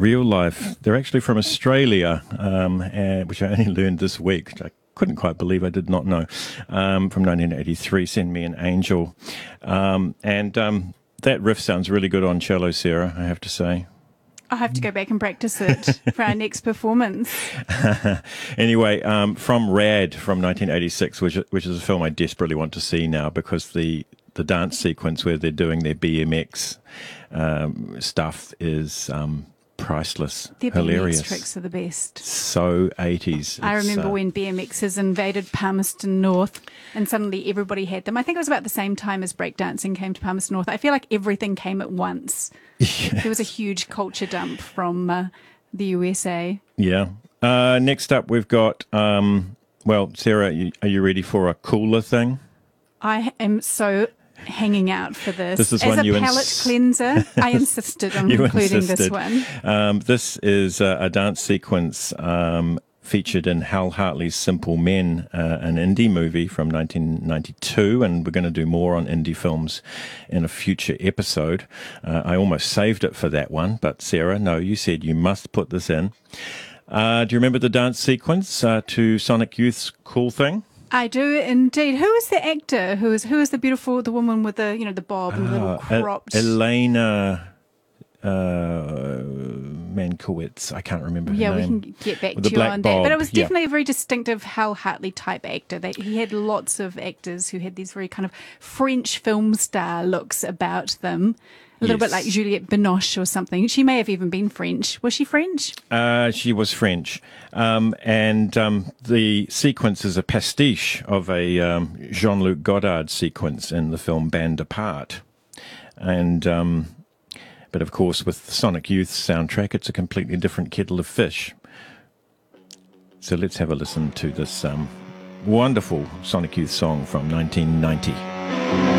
real life. They're actually from Australia, which I only learned this week, which I couldn't quite believe I did not know, from 1983, Send Me an Angel. That riff sounds really good on cello, Sarah, I have to say. I'll have to go back and practice it for our next performance. Anyway, from Rad from 1986, which is a film I desperately want to see now because the dance sequence where they're doing their BMX stuff is priceless, Their hilarious. BMX tricks are the best. So 80s. I remember when BMXers invaded Palmerston North and suddenly everybody had them. I think it was about the same time as breakdancing came to Palmerston North. I feel like everything came at once. Yes. There was a huge culture dump from the USA. Yeah. Next up, we've got, Sarah, are you ready for a cooler thing? I am so hanging out for this. This is as one a you palate cleanser, I insisted on including this one. This is a dance sequence featured in Hal Hartley's Simple Men, an indie movie from 1992, and we're going to do more on indie films in a future episode. I almost saved it for that one, but Sarah, no, you said you must put this in. Do you remember the dance sequence to Sonic Youth's Cool Thing? I do indeed. Who is the actor? Who is the woman with the bob and the little cropped? Elena Mankiewicz. I can't remember her name. Yeah, we can get back to you on that. But it was definitely a very distinctive Hal Hartley type actor. He had lots of actors who had these very kind of French film star looks about them. A little bit like Juliette Binoche or something. She may have even been French. Was she French? She was French. The sequence is a pastiche of a Jean-Luc Godard sequence in the film Band Apart. But of course, with the Sonic Youth soundtrack, it's a completely different kettle of fish. So let's have a listen to this wonderful Sonic Youth song from 1990.